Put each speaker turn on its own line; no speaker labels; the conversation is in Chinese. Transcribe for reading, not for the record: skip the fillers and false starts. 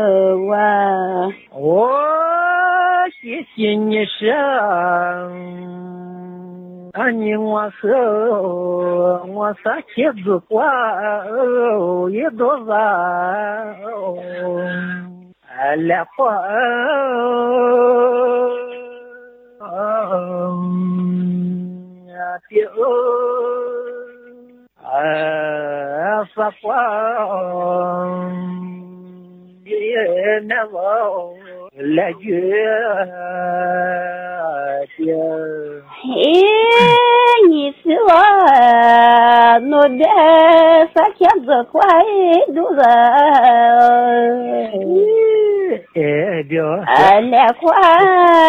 我谢谢你是你我是妻子过一多少来活发光也难忘来觉
你是我我的啥钱子快多少来快